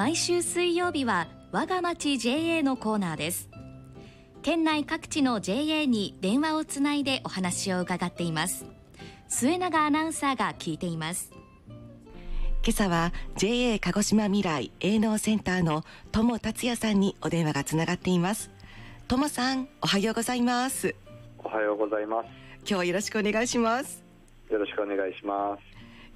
毎週水曜日は我が町 JA のコーナーです。県内各地の JA に電話をつないでお話を伺っています。末永アナウンサーが聞いています。 今朝は JA 鹿児島未来営農センターの友達也さんにお電話がつながっています。友さん、おはようございます。 おはようございます。 今日はよろしくお願いします。 よろしくお願いします。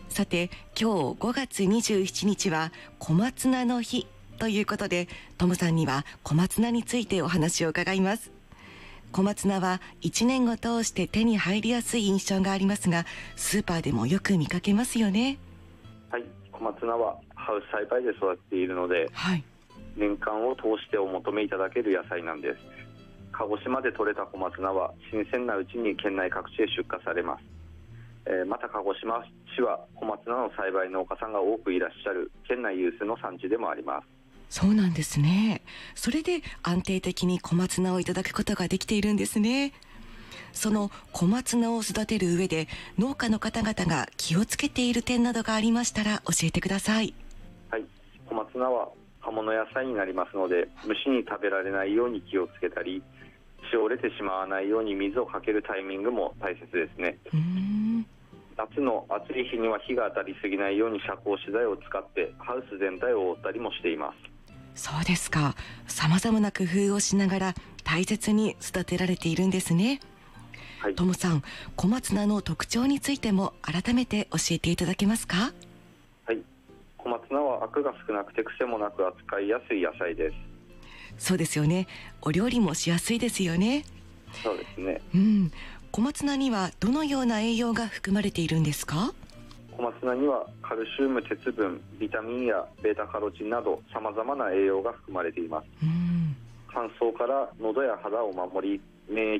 さて、今日5月27日は小松菜の日ということで、友さんには小松菜についてお話を伺います。小松菜は1年を通して手に入りやすい印象がありますが、スーパーでもよく見かけますよね。 はい、小松菜はハウス栽培で育っているので、 はい、 年間を通してお求めいただける野菜なんです。鹿児島で採れた小松菜は新鮮なうちに県内各地へ出荷されます。また鹿児島市は小松菜の栽培農家さんが多くいらっしゃる県内有数の産地でもあります。 そうなんですね。それで安定的に小松菜をいただくことができているんですね。その小松菜を育てる上で農家の方々が気をつけている点などがありましたら教えてください。 はい、小松菜は葉物野菜になりますので、虫に食べられないように気をつけたり、しおれてしまわないように水をかけるタイミングも大切ですね。夏の暑い日には日が当たりすぎないように遮光資材を使ってハウス全体を覆ったりもしています。 そうですか。様々な工夫をしながら大切に育てられているんですね。 はい、 友さん、小松菜の特徴についても改めて教えていただけますか？ はい、小松菜はアクが少なくて癖もなく扱いやすい野菜です。 そうですよね。お料理もしやすいですよね。 そうですね。 小松菜にはどのような栄養が含まれているんですか？ 小松菜にはカルシウム、鉄分、ビタミンやベータカロチンなど様々な栄養が含まれています。乾燥から喉や肌を守り、免疫